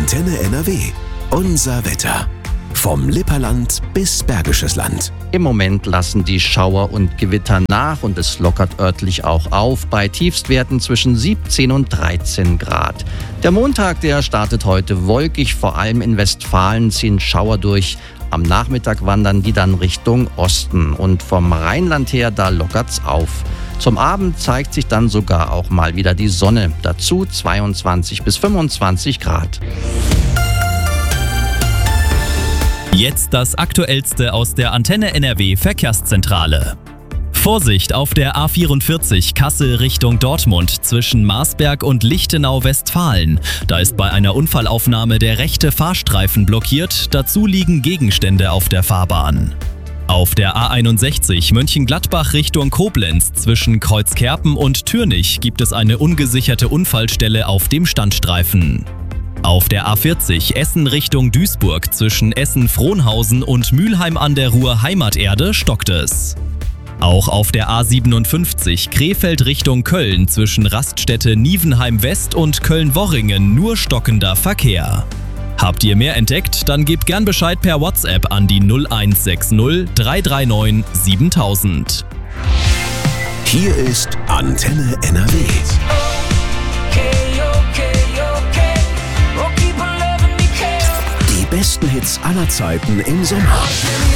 Antenne NRW. Unser Wetter. Vom Lipperland bis Bergisches Land. Im Moment lassen die Schauer und Gewitter nach und es lockert örtlich auch auf bei Tiefstwerten zwischen 17 und 13 Grad. Der Montag, der startet heute wolkig, vor allem in Westfalen ziehen Schauer durch. Am Nachmittag wandern die dann Richtung Osten und vom Rheinland her, da lockert's auf. Zum Abend zeigt sich dann sogar auch mal wieder die Sonne. Dazu 22 bis 25 Grad. Jetzt das Aktuellste aus der Antenne NRW Verkehrszentrale. Vorsicht auf der A44 Kassel Richtung Dortmund zwischen Marsberg und Lichtenau, Westfalen. Da ist bei einer Unfallaufnahme der rechte Fahrstreifen blockiert. Dazu liegen Gegenstände auf der Fahrbahn. Auf der A61 Mönchengladbach Richtung Koblenz zwischen Kreuzkerpen und Türnich gibt es eine ungesicherte Unfallstelle auf dem Standstreifen. Auf der A40 Essen Richtung Duisburg zwischen Essen-Frohnhausen und Mülheim an der Ruhr Heimaterde stockt es. Auch auf der A57 Krefeld Richtung Köln zwischen Raststätte Nievenheim West und Köln-Worringen nur stockender Verkehr. Habt ihr mehr entdeckt? Dann gebt gern Bescheid per WhatsApp an die 0160 339 7000. Hier ist Antenne NRW. Die besten Hits aller Zeiten im Sommer.